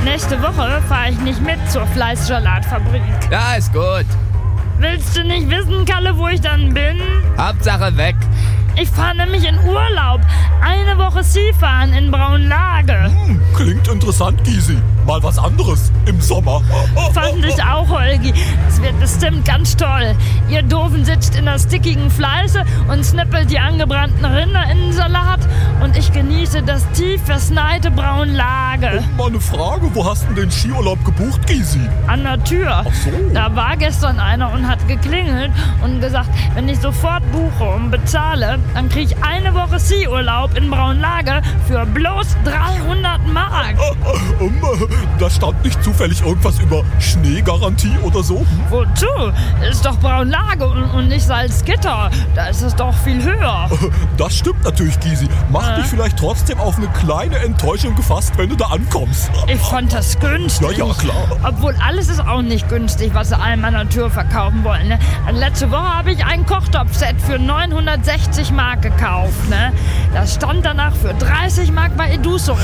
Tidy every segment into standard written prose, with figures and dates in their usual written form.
nächste Woche fahre ich nicht mit zur Fleißsalatfabrik. Ja, ist gut. Willst du nicht wissen, Kalle, wo ich dann bin? Hauptsache weg. Ich fahre nämlich in Urlaub. Eine Woche Skifahren in Braunlage. Klingt interessant, Gysi. Mal was anderes im Sommer. Fand ich auch, Holgi. Es wird bestimmt ganz toll. Ihr Doofen sitzt in der stickigen Fleiße und schnippelt die angebrannten Rinder in den Salat. Und ich genieße das tief verschneite Braunlage. Mal eine Frage, wo hast du den Skiurlaub gebucht, Gysi? An der Tür. Ach so. Da war gestern einer und hat geklingelt und gesagt, wenn ich sofort buche und bezahle, dann kriege ich eine Woche Skiurlaub in Braunlage für bloß 300 Mark. Da stand nicht zufällig irgendwas über Schneegarantie oder so? Wozu? Ist doch Braunlage und nicht Salzgitter. Da ist es doch viel höher. Das stimmt natürlich, Gysi. Mach dich vielleicht trotzdem auf eine kleine Enttäuschung gefasst, wenn du da ankommst. Ich fand das günstig. Ja, klar. Obwohl alles ist auch nicht günstig, was sie einem an der Tür verkaufen wollen. Ne? Letzte Woche habe ich ein Kochtopfset für 960 Mark gekauft. Ne? Das stand danach für 30 Mark bei Eduso.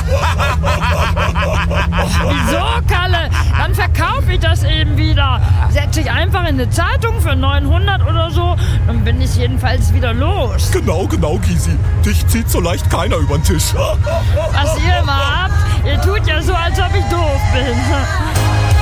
Wieso, Kalle? Dann verkaufe ich das eben wieder. Setze ich einfach in eine Zeitung für 900 oder so, dann bin ich jedenfalls wieder los. Genau, Gysi. Dich zieht so leicht keiner über den Tisch. Was ihr immer habt, ihr tut ja so, als ob ich doof bin.